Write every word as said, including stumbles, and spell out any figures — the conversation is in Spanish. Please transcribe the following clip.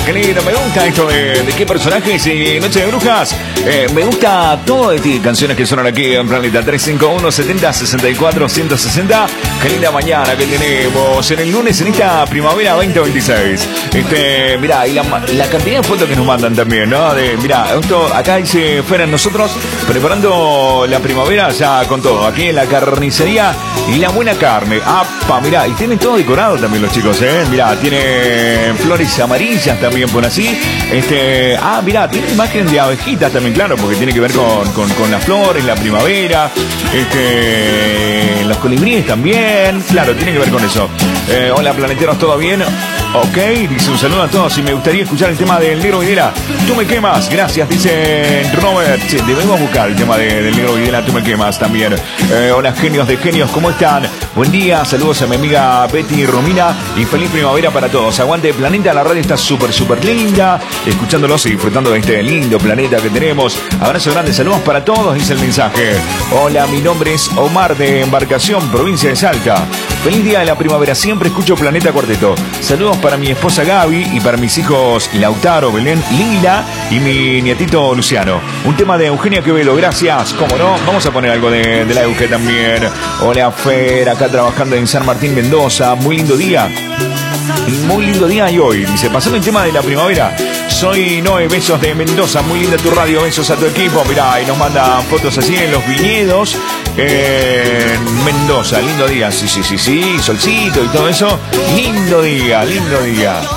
qué lindo, me gusta esto de, de qué personajes y Noche de Brujas. Eh, me gusta todo de ti, canciones que suenan aquí en Planeta. Tres cinco uno, setenta, sesenta y cuatro, ciento sesenta. Qué linda mañana que tenemos en el lunes, en esta primavera veinte veintiséis. Este, mirá, y la, la cantidad de fotos que nos mandan también, ¿no? De, mirá, esto acá dice Fer, nosotros preparando la primavera ya con todo. Aquí en la carnicería y la buena carne. ¡Apa! Mirá, y tienen todo decorado también los chicos, ¿eh? Mirá, tiene flores amarillas también por así. Este, ah, mirá, tiene imagen de abejitas también, claro, porque tiene que ver con, con, con las flores, la primavera. Este, los colibríes también, claro, tiene que ver con eso. Eh, hola, planeteros, ¿todo bien? Ok, dice un saludo a todos y me gustaría escuchar el tema del Negro Videla. Tú me quemas, gracias, dice Robert. Sí, debemos buscar el tema de, del Negro Videla, tú me quemas también. Eh, hola, genios de genios, ¿cómo están? Buen día, saludos a mi amiga Betty y Romina y feliz primavera para todos. Aguante Planeta, la radio está súper, súper linda. Escuchándolos y disfrutando de este lindo planeta que tenemos. Abrazo grande, saludos para todos, dice el mensaje. Hola, mi nombre es Omar de Embarcación, provincia de Salta. Feliz día de la primavera, siempre escucho Planeta Cuarteto. Saludos para mi esposa Gaby y para mis hijos Lautaro, Belén, Lila y mi nietito Luciano. Un tema de Eugenia Quevedo, gracias. ¿Cómo no? Vamos a poner algo de, de la Euge también. Hola, Fer, acá trabajando en San Martín, Mendoza. Muy lindo día. Muy lindo día y hoy. Dice, pasando el tema de la primavera. Soy Noé, besos de Mendoza. Muy linda tu radio, besos a tu equipo. Mirá, y nos mandan fotos así en los viñedos en Mendoza. Lindo día, sí, sí, sí, sí. Solcito y todo eso. Lindo día, lindo día.